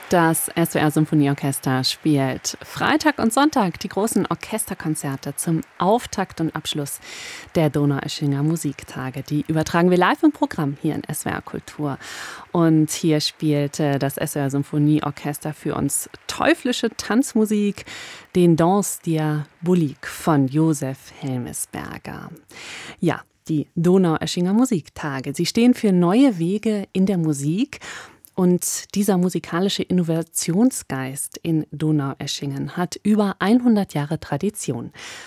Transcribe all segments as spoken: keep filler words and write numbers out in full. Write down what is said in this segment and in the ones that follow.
Das S W R Symphonieorchester spielt Freitag und Sonntag die großen Orchesterkonzerte zum Auftakt und Abschluss der Donaueschinger Musiktage. Die übertragen wir live im Programm hier in S W R Kultur. Und hier spielte das S W R Symphonieorchester für uns teuflische Tanzmusik, den Danse Diabolique von Josef Helmesberger. Ja, die Donaueschinger Musiktage. Sie stehen für neue Wege in der Musik. Und dieser musikalische Innovationsgeist in Donaueschingen hat über hundert Jahre Tradition.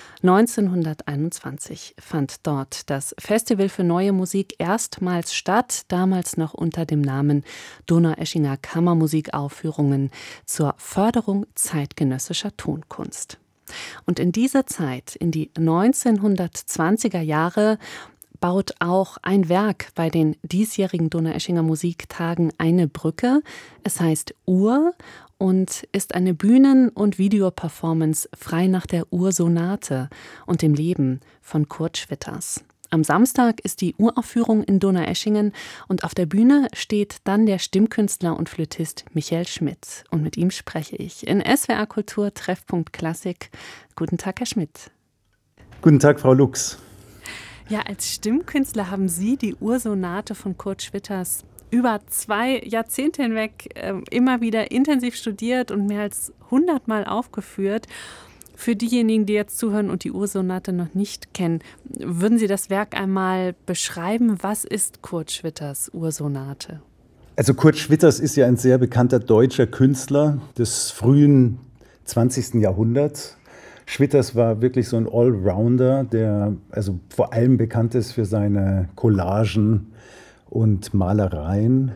neunzehnhunderteinundzwanzig fand dort das Festival für neue Musik erstmals statt, damals noch unter dem Namen Donaueschinger Kammermusikaufführungen zur Förderung zeitgenössischer Tonkunst. Und in diese Zeit, in die neunzehnhundertzwanziger Jahre, baut auch ein Werk bei den diesjährigen Donaueschinger Musiktagen eine Brücke. Es heißt Ur und ist eine Bühnen- und Videoperformance frei nach der Ursonate und dem Leben von Kurt Schwitters. Am Samstag ist die Uraufführung in Donaueschingen und auf der Bühne steht dann der Stimmkünstler und Flötist Michael Schmidt. Und mit ihm spreche ich in S W R Kultur Treffpunkt Klassik. Guten Tag, Herr Schmidt. Guten Tag, Frau Lux. Ja, als Stimmkünstler haben Sie die Ursonate von Kurt Schwitters über zwei Jahrzehnte hinweg äh, immer wieder intensiv studiert und mehr als hundertmal aufgeführt. Für diejenigen, die jetzt zuhören und die Ursonate noch nicht kennen, würden Sie das Werk einmal beschreiben? Was ist Kurt Schwitters Ursonate? Also Kurt Schwitters ist ja ein sehr bekannter deutscher Künstler des frühen zwanzigsten Jahrhunderts. Schwitters war wirklich so ein Allrounder, der also vor allem bekannt ist für seine Collagen und Malereien.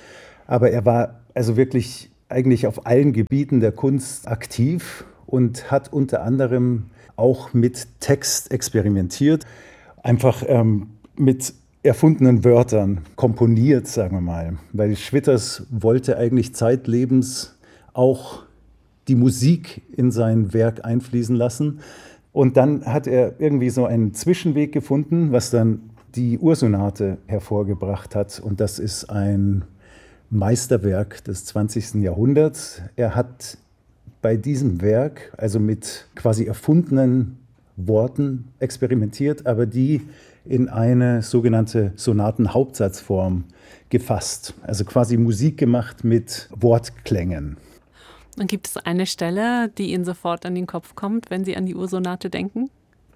Aber er war also wirklich eigentlich auf allen Gebieten der Kunst aktiv und hat unter anderem auch mit Text experimentiert, einfach ähm, mit erfundenen Wörtern komponiert, sagen wir mal. Weil Schwitters wollte eigentlich zeitlebens auch die Musik in sein Werk einfließen lassen. Und dann hat er irgendwie so einen Zwischenweg gefunden, was dann die Ursonate hervorgebracht hat. Und das ist ein Meisterwerk des zwanzigsten Jahrhunderts. Er hat bei diesem Werk, also mit quasi erfundenen Worten experimentiert, aber die in eine sogenannte Sonatenhauptsatzform gefasst. Also quasi Musik gemacht mit Wortklängen. Und gibt es eine Stelle, die Ihnen sofort an den Kopf kommt, wenn Sie an die Ursonate denken?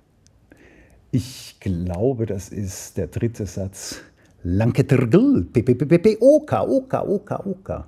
Ich glaube, das ist der dritte Satz. Lanketergl, pepepepe, oka, oka, oka, oka.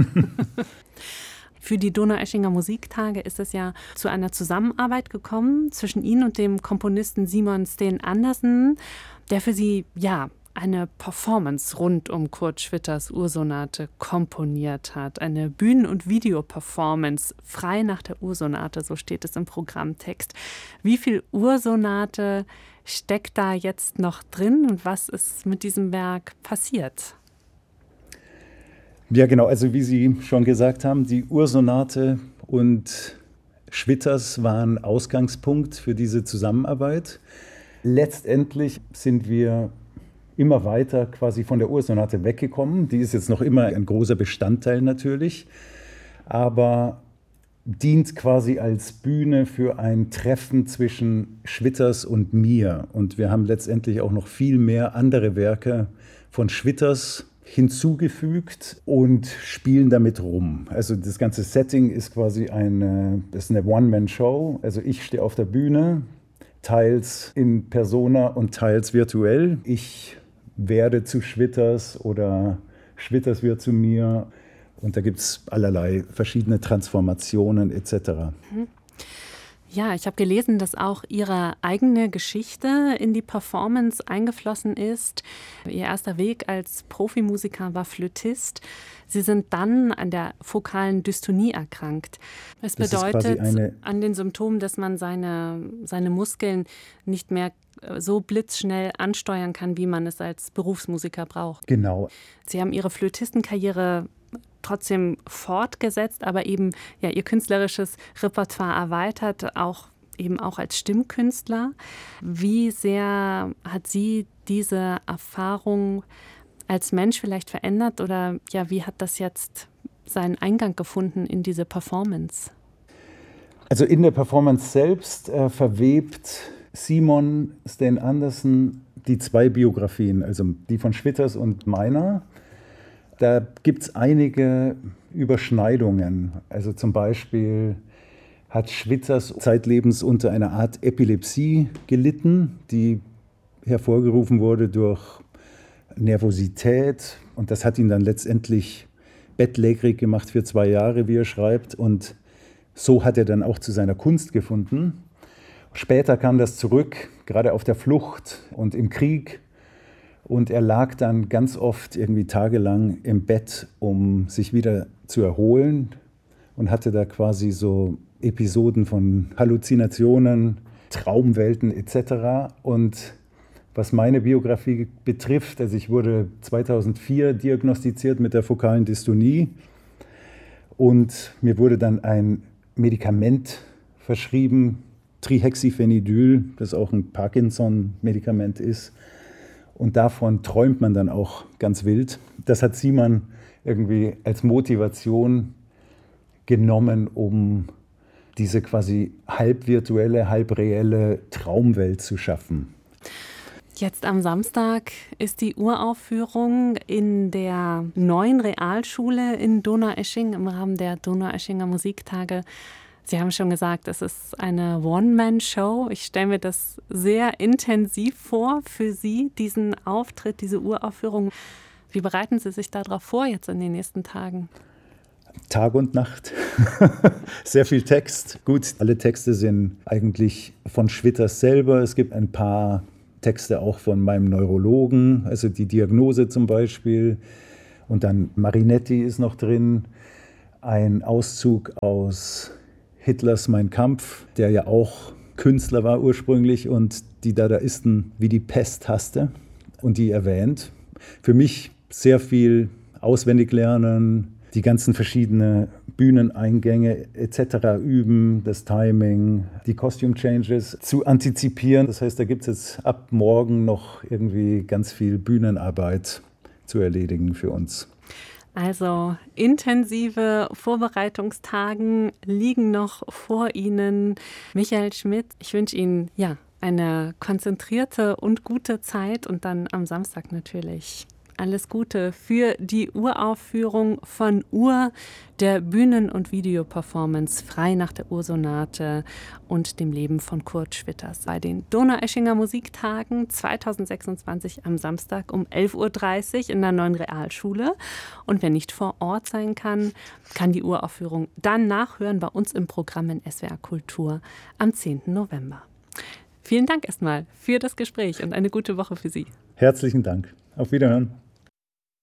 Für die Donaueschinger Musiktage ist es ja zu einer Zusammenarbeit gekommen zwischen Ihnen und dem Komponisten Simon Steen Andersen, der für Sie, ja, eine Performance rund um Kurt Schwitters Ursonate komponiert hat. Eine Bühnen- und Videoperformance frei nach der Ursonate, so steht es im Programmtext. Wie viel Ursonate steckt da jetzt noch drin und was ist mit diesem Werk passiert? Ja, genau, also wie Sie schon gesagt haben, die Ursonate und Schwitters waren Ausgangspunkt für diese Zusammenarbeit. Letztendlich sind wir immer weiter quasi von der Ursonate weggekommen. Die ist jetzt noch immer ein großer Bestandteil natürlich, aber dient quasi als Bühne für ein Treffen zwischen Schwitters und mir. Und wir haben letztendlich auch noch viel mehr andere Werke von Schwitters hinzugefügt und spielen damit rum. Also das ganze Setting ist quasi eine, das ist eine One-Man-Show. Also ich stehe auf der Bühne, teils in Persona und teils virtuell. Ich werde zu Schwitters oder Schwitters wird zu mir. Und da gibt es allerlei verschiedene Transformationen et cetera. Ja, ich habe gelesen, dass auch Ihre eigene Geschichte in die Performance eingeflossen ist. Ihr erster Weg als Profimusiker war Flötist. Sie sind dann an der fokalen Dystonie erkrankt. Es bedeutet an den Symptomen, dass man seine, seine Muskeln nicht mehr so blitzschnell ansteuern kann, wie man es als Berufsmusiker braucht. Genau. Sie haben Ihre Flötistenkarriere trotzdem fortgesetzt, aber eben ja ihr künstlerisches Repertoire erweitert, auch eben auch als Stimmkünstler. Wie sehr hat Sie diese Erfahrung als Mensch vielleicht verändert oder ja, wie hat das jetzt seinen Eingang gefunden in diese Performance? Also in der Performance selbst äh, verwebt Simon Steen Andersen die zwei Biografien, also die von Schwitters und meiner. Da gibt es einige Überschneidungen. Also zum Beispiel hat Schwitters zeitlebens unter einer Art Epilepsie gelitten, die hervorgerufen wurde durch Nervosität. Und das hat ihn dann letztendlich bettlägerig gemacht für zwei Jahre, wie er schreibt. Und so hat er dann auch zu seiner Kunst gefunden. Später kam das zurück, gerade auf der Flucht und im Krieg. Und er lag dann ganz oft irgendwie tagelang im Bett, um sich wieder zu erholen. Und hatte da quasi so Episoden von Halluzinationen, Traumwelten et cetera. Und was meine Biografie betrifft, also ich wurde zweitausendvier diagnostiziert mit der fokalen Dystonie. Und mir wurde dann ein Medikament verschrieben, Trihexyphenidyl, das auch ein Parkinson-Medikament ist. Und davon träumt man dann auch ganz wild. Das hat Simon irgendwie als Motivation genommen, um diese quasi halb virtuelle, halb reelle Traumwelt zu schaffen. Jetzt am Samstag ist die Uraufführung in der neuen Realschule in Donaueschingen im Rahmen der Donaueschinger Musiktage. Sie haben schon gesagt, es ist eine One-Man-Show. Ich stelle mir das sehr intensiv vor für Sie, diesen Auftritt, diese Uraufführung. Wie bereiten Sie sich darauf vor jetzt in den nächsten Tagen? Tag und Nacht. Sehr viel Text. Gut, alle Texte sind eigentlich von Schwitters selber. Es gibt ein paar Texte auch von meinem Neurologen, also die Diagnose zum Beispiel. Und dann Marinetti ist noch drin. Ein Auszug aus Hitlers Mein Kampf, der ja auch Künstler war ursprünglich und die Dadaisten wie die Pest hasste und die erwähnt. Für mich sehr viel auswendig lernen, die ganzen verschiedenen Bühneneingänge et cetera üben, das Timing, die Costume Changes zu antizipieren. Das heißt, da gibt es jetzt ab morgen noch irgendwie ganz viel Bühnenarbeit zu erledigen für uns. Also intensive Vorbereitungstagen liegen noch vor Ihnen. Michael Schmidt, ich wünsche Ihnen ja eine konzentrierte und gute Zeit und dann am Samstag natürlich alles Gute für die Uraufführung von Ur, der Bühnen- und Videoperformance frei nach der Ursonate und dem Leben von Kurt Schwitters bei den Donaueschinger Musiktagen zweitausendsechsundzwanzig am Samstag um elf Uhr dreißig in der neuen Realschule. Und wer nicht vor Ort sein kann, kann die Uraufführung dann nachhören bei uns im Programm in S W R Kultur am zehnten November. Vielen Dank erstmal für das Gespräch und eine gute Woche für Sie. Herzlichen Dank. Auf Wiederhören.